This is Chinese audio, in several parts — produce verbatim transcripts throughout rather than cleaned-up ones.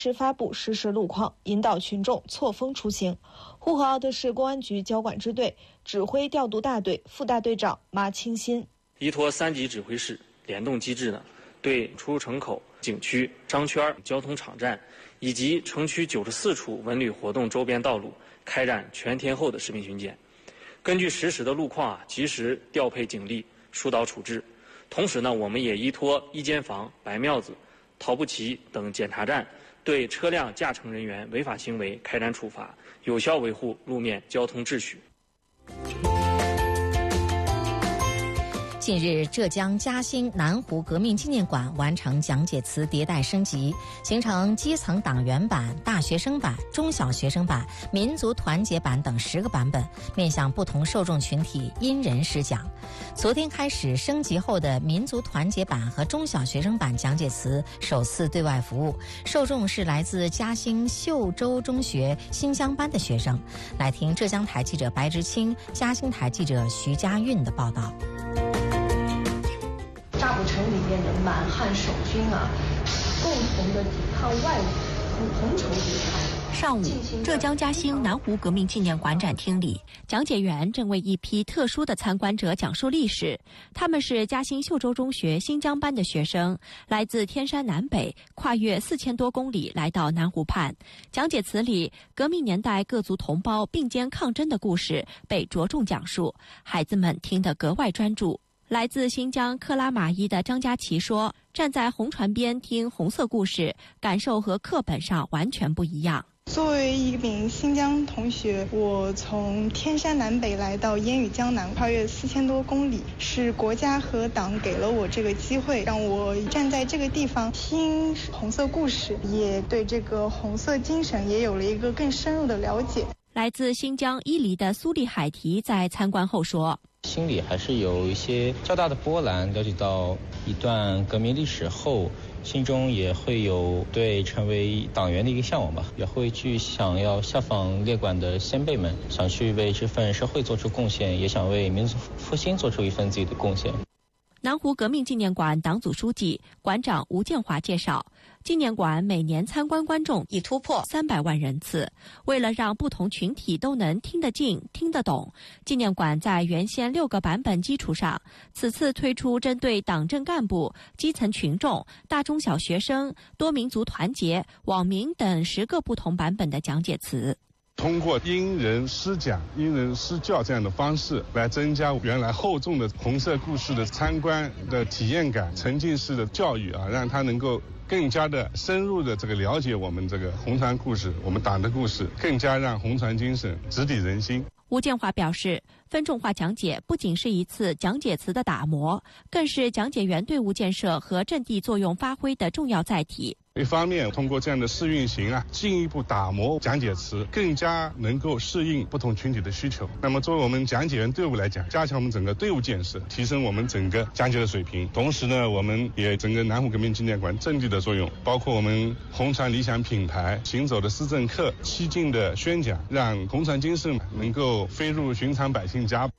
是发布实时路况，引导群众错峰出行。呼和浩特市公安局交管支队指挥调度大队副大队长马清新， 依托三级指挥室联动机制呢，对出入城口、景区、商圈、交通场站以及城区九十四处文旅活动周边道路开展全天候的视频巡检，根据实时的路况啊，及时调配警力疏导处置。同时呢，我们也依托一间房、白庙子、陶步旗等检查站，对车辆驾乘人员违法行为开展处罚，有效维护路面交通秩序。 近日，浙江嘉兴南湖革命纪念馆完成讲解词迭代升级，形成基层党员版、大学生版、中小学生版、民族团结版等十个版本，面向不同受众群体因人施讲。昨天开始，升级后的民族团结版和中小学生版讲解词首次对外服务，受众是来自嘉兴秀洲中学新疆班的学生。来听浙江台记者白直清、嘉兴台记者徐家韵的报道。 大埔城里面的满汉守军啊，共同的抵抗外侮，同仇敌忾。 上午，浙江嘉兴南湖革命纪念馆展厅里，讲解员正为一批特殊的参观者讲述历史。他们是嘉兴秀洲中学新疆班的学生，来自天山南北，跨越四千多公里来到南湖畔。讲解词里，革命年代各族同胞并肩抗争的故事被着重讲述，孩子们听得格外专注。来自新疆克拉玛依的张佳琪说，站在红船边听红色故事，感受和课本上完全不一样。 作为一名新疆同学，我从天山南北来到烟雨江南，跨越四千多公里，是国家和党给了我这个机会，让我站在这个地方听红色故事，也对这个红色精神也有了一个更深入的了解。 来自新疆伊犁的苏丽海提在参观后说， 心里还是有一些较大的波澜，了解到一段革命历史后，心中也会有对成为党员的一个向往吧，也会去想要效仿列管的先辈们，想去为这份社会做出贡献，也想为民族复兴做出一份自己的贡献。 南湖革命纪念馆党组书记、馆长吴建华介绍，纪念馆每年参观观众已突破三百万人次。为了让不同群体都能听得进、听得懂，纪念馆在原先六个版本基础上，此次推出针对党政干部、基层群众、大中小学生、多民族团结、网民等十个不同版本的讲解词。 通过因人施讲、因人施教这样的方式，来增加原来厚重的红色故事的参观的体验感、沉浸式的教育啊，让他能够更加的深入的这个了解我们这个红船故事、我们党的故事，更加让红船精神直抵人心。 吴建华表示，分众化讲解不仅是一次讲解词的打磨，更是讲解员队伍建设和阵地作用发挥的重要载体。 一方面，通过这样的试运行啊，进一步打磨讲解词，更加能够适应不同群体的需求。那么，作为我们讲解员队伍来讲，加强我们整个队伍建设，提升我们整个讲解的水平。同时呢，我们也整个南湖革命纪念馆阵地的作用，包括我们红船理想品牌、行走的思政课、七进的宣讲，让红船精神能够飞入寻常百姓家。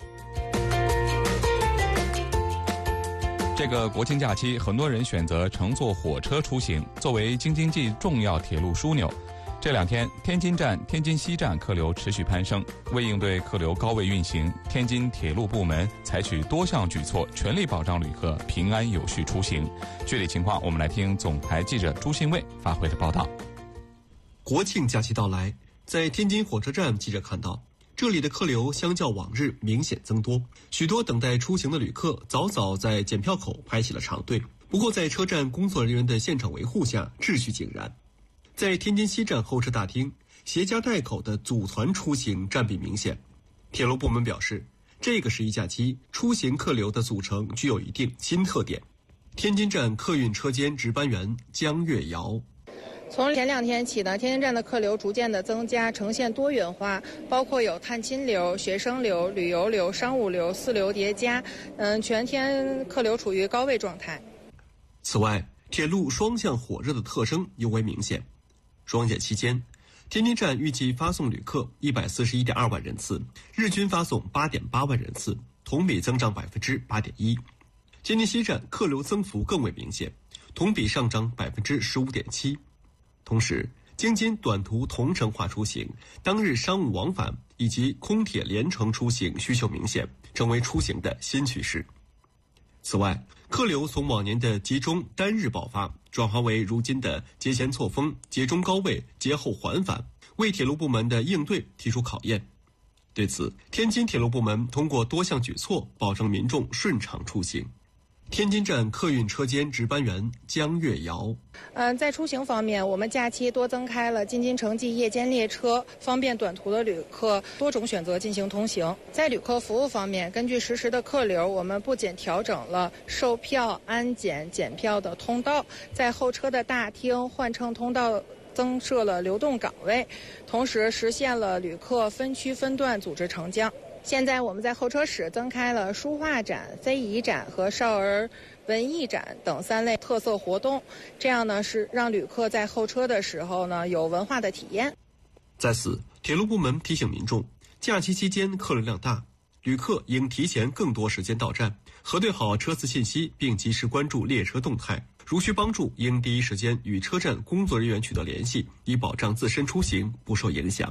这个国庆假期，很多人选择乘坐火车出行，作为京津冀重要铁路枢纽。这两天，天津站、天津西站客流持续攀升。为应对客流高位运行，天津铁路部门采取多项举措，全力保障旅客平安有序出行。具体情况，我们来听总台记者朱新卫发回的报道。 国庆假期到来，在天津火车站，记者看到这里的客流相较往日明显增多，许多等待出行的旅客早早在检票口排起了长队。不过，在车站工作人员的现场维护下，秩序井然。在天津西站候车大厅，携家带口的组团出行占比明显。铁路部门表示，这个十一假期出行客流的组成具有一定新特点。天津站客运车间值班员江月瑶。 从前两天起呢，天津站的客流逐渐的增加，呈现多元化，包括有探亲流、学生流、旅游流、商务流四流叠加，嗯，全天客流处于高位状态。 此外，铁路双向火热的特征尤为明显。双减期间，天津站预计发送旅客一百四十一点二万人次，日均发送八点八万人次，同比增长百分之八点一。天津西站客流增幅更为明显，同比上涨百分之十五点七。 同时，京津短途同城化出行、当日商务往返以及空铁连程出行需求明显，成为出行的新趋势。此外，客流从往年的集中单日爆发，转化为如今的节前错峰、节中高位、节后缓返，为铁路部门的应对提出考验。对此，天津铁路部门通过多项举措，保证民众顺畅出行。天津站客运车间值班员江月瑶， 嗯，在出行方面，我们假期多增开了京津城际夜间列车，方便短途的旅客多种选择进行通行。在旅客服务方面，根据实时的客流，我们不仅调整了售票、安检、检票的通道，在候车的大厅、换乘通道增设了流动岗位，同时实现了旅客分区分段组织乘降。现在我们在候车室增开了书画展、非遗展和少儿文艺展等三类特色活动，这样呢是让旅客在候车的时候呢有文化的体验。 在此，铁路部门提醒民众，假期期间客流量大，旅客应提前更多时间到站，核对好车次信息，并及时关注列车动态。如需帮助，应第一时间与车站工作人员取得联系，以保障自身出行不受影响。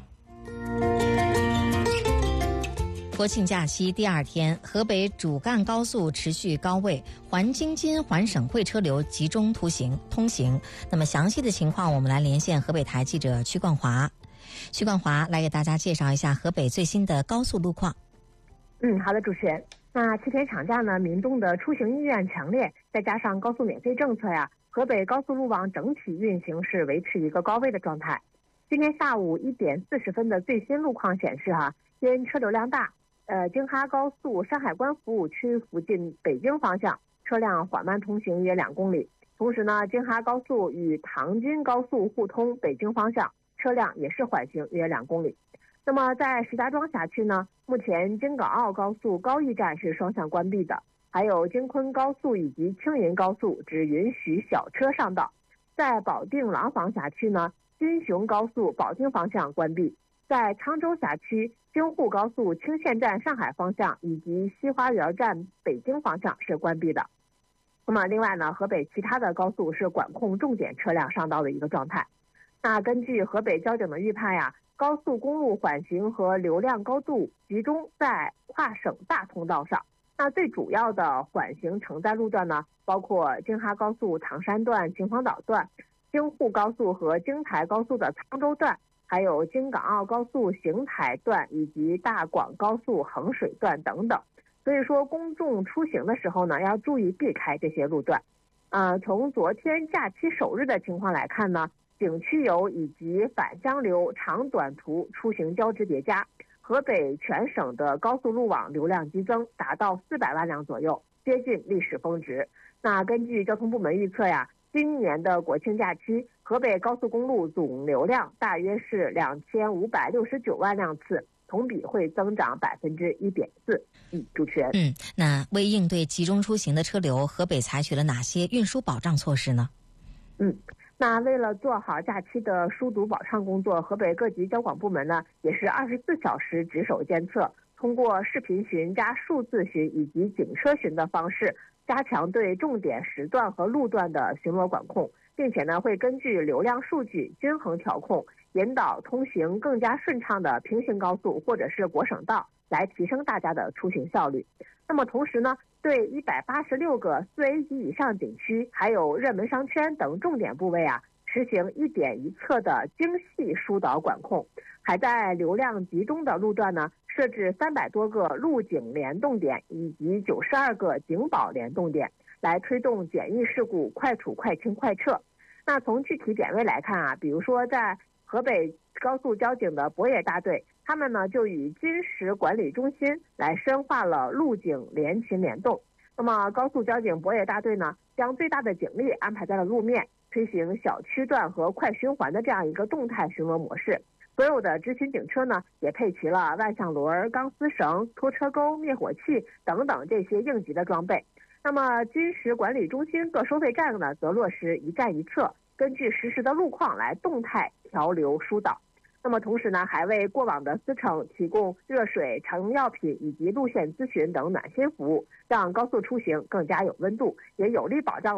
国庆假期第二天，河北主干高速持续高位，环京津环省会车流集中通行通行。那么详细的情况，我们来连线河北台记者曲冠华。曲冠华来给大家介绍一下河北最新的高速路况。 嗯，好的，主持人。那七天长假呢，民众的出行意愿强烈，再加上高速免费政策呀，河北高速路网整体运行是维持一个高位的状态。今天下午一点四十分的最新路况显示哈，因车流量大。呃，京哈高速山海关服务区附近北京方向车辆缓慢通行约两公里。同时呢，京哈高速与唐津高速互通北京方向车辆也是缓行约两公里。那么在石家庄辖区呢，目前京港澳高速高义站是双向关闭的，还有京昆高速以及青银高速只允许小车上道。在保定廊坊辖区呢，金雄高速保定方向关闭。在沧州辖区，京沪高速清县站上海方向以及西花园站北京方向是关闭的。那么另外呢，河北其他的高速是管控重点车辆上道的一个状态。那根据河北交警的预判呀，高速公路缓行和流量高度集中在跨省大通道上。那最主要的缓行承载路段呢，包括京哈高速唐山段、秦皇岛段，京沪高速和京台高速的沧州段，还有京港澳高速邢台段以及大广高速衡水段等等。所以说公众出行的时候呢，要注意避开这些路段。呃，从昨天假期首日的情况来看呢，景区游以及返乡流长短途出行交织叠加，河北全省的高速路网流量激增，达到四百万辆左右，接近历史峰值。那根据交通部门预测呀，今年的国庆假期，河北高速公路总流量大约是两千五百六十九万辆次，同比会增长百分之一点四。嗯，主持人。 嗯，那为应对集中出行的车流，河北采取了哪些运输保障措施呢？ 嗯，那为了做好假期的疏堵保畅工作，河北各级交管部门呢也是二十四小时值守监测，通过视频巡加数字巡以及警车巡的方式，加强对重点时段和路段的巡逻管控，并且呢会根据流量数据均衡调控，引导通行更加顺畅的平行高速或者是国省道，来提升大家的出行效率。那么同时呢，对一百八十六个四 A 级以上景区，还有热门商圈等重点部位啊，实行一点一侧的精细疏导管控，还在流量集中的路段呢，设置三百多个路警联动点以及九十二个警保联动点，来推动简易事故快处快清快撤。那从具体点位来看啊，比如说在河北高速交警的博野大队，他们呢就与军事管理中心来深化了路警联勤联动。那么高速交警博野大队呢，将最大的警力安排在了路面，推行小区段和快循环的这样一个动态巡逻模式。所有的执勤警车呢，也配齐了万向轮、钢丝绳、拖车钩、灭火器等等这些应急的装备。那么军事管理中心各收费站呢，则落实一站一侧，根据实时的路况来动态调流疏导。那么同时呢，还为过往的司乘提供热水、常用药品以及路线咨询等暖心服务，让高速出行更加有温度，也有力保障